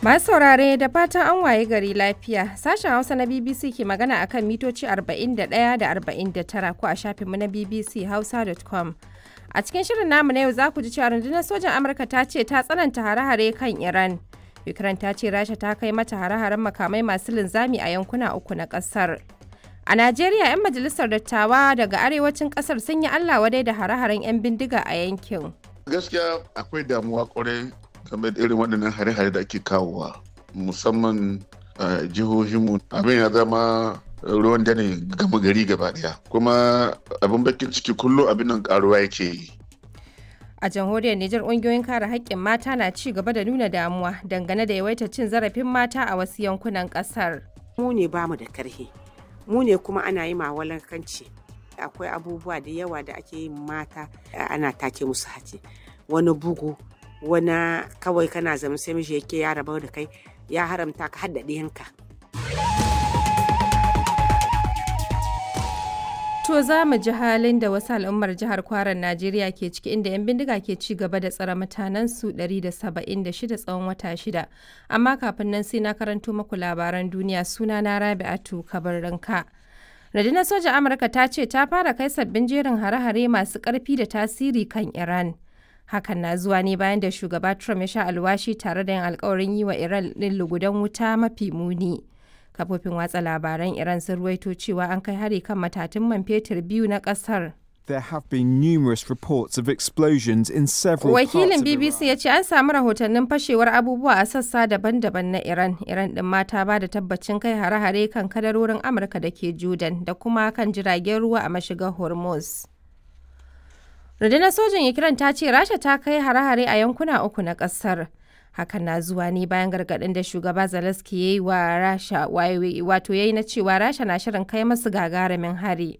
Masu saurare da fatan an waye gari lafiya. Sashen Hausa na BBC ke magana akan mitoci 41 da 49 ko a shafinmu na bbchausa.com. A cikin shirin namu na yau za ku ji cewa rundunar sojan Amurka ta ce ta tsananta hare-hare kan Iran. Ukraine ta ce Rasha ta kai mata hare-haren makamai masu linzami a yankuna uku na kasar. A Najeriya, 'yan majalisar dattawa daga arewacin kasar sun yi Allah wadai da hare-haren 'yan bindiga a yankin. Gaskiya akwai damuwa kwarai game da irin waɗannan hare-hare da ake kawowa, musamman a jihohinmu. Abin ya zama ruwan dare gama gari gaba daya, kuma abin bakin ciki kullum abin nan karuwa yake yi. A jamhuriyar Nijar, ƙungiyoyin kare haƙƙin mata na ci gaba da nuna damuwa dangane da yawaitar cin zarafin mata a wasu yankunan ƙasar. Mu ne bamu da karhi, mu ne kuma ana yi mawalankanci. Akwai abubuwa da yawa da ake yin mata ana take musu hace, wani bugu, wani kawai kana zama sai mishi yake ya rabar da kai, ya haramta ka haddade yanka. To za mu ji halin da wasu al'ummar jihar Kwaran Najeriya ke ciki, inda 'yan bindiga ke ci gaba da tsare mutanensu 176 tsawon wata 6. Amma kafin nan sai na karanto maku labaran duniya. Suna na Rabi'atu Kabarranka. Rundunar sojan Amurka ta ce ta fara kai sabbin jerin hare-hare masu ƙarfi da tasiri kan Iran. Hakan na zuwa ne bayan da shugaba Trump ya sha alwashi tare da yin alkawarin yi wa Iran ɗin lugudan wuta mafi muni. Kafofin watsa labaran Iran sun ruwaito cewa an kai hari kan matatun man fetur biyu na ƙasar. There have been numerous reports of explosions in several parts of Wakilin Iran. BBC ya ce an samu rahotannin fashewar abubuwa a sassa daban-daban na Iran. Iran ɗin ma ta ba da tabbacin kai hare-hare kan kadarorin Amurka da ke Jordan da kuma kan jiragen ruwa a mashigar Hormuz. Rundunar sojin Ukraine ta ce Rasha ta kai hare-hare a yankuna uku na ƙasar. Hakan na zuwa ne bayan gargaɗin da shugaba Zelensky ya yi wa Rasha, wato ya yi na cewa Rasha na shirin kai masu gagarumin hari.